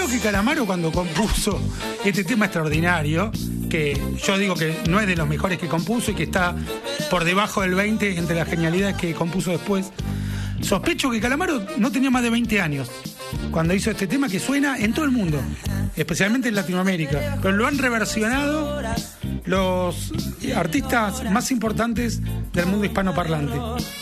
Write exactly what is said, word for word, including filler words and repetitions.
que Calamaro, cuando compuso este tema extraordinario, que yo digo que no es de los mejores que compuso y que está por debajo del veinte entre las genialidades que compuso después, sospecho que Calamaro no tenía más de veinte años cuando hizo este tema, que suena en todo el mundo, especialmente en Latinoamérica, pero lo han reversionado los artistas más importantes del mundo hispanoparlante.